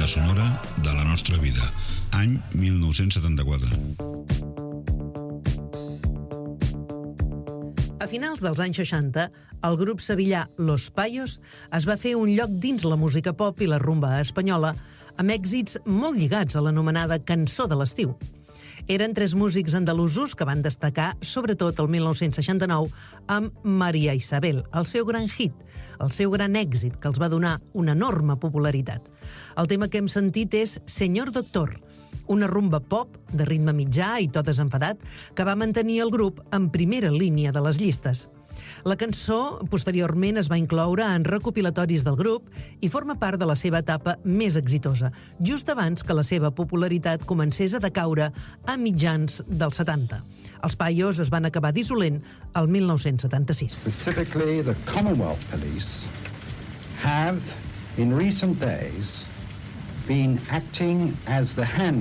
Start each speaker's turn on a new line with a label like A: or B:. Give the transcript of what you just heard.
A: banda sonora de la nostra vida. Any 1974.
B: A finals dels anys 60, el grup sevillà Los Payos es va fer un lloc dins la música pop i la rumba espanyola, amb èxits molt lligats a l'anomenada cançó de l'estiu. Eren 3 músics andalusos que van destacar, sobretot el 1969, amb Maria Isabel, el seu gran hit, el seu gran èxit, que els va donar una enorme popularitat. El tema que hem sentit és Señor Doctor, una rumba pop de ritme mitjà i to desenfadat que va mantenir el grup en primera línia de les llistes. La cançó posteriorment es va incloure en recopilatoris del grup i forma part de la seva etapa més exitosa, just abans que la seva popularitat comencés a decaure a mitjans dels 70. Els Payos es van acabar dissolent el 1976.
C: Specifically, the Commonwealth Police have, in recent days, been acting as the hand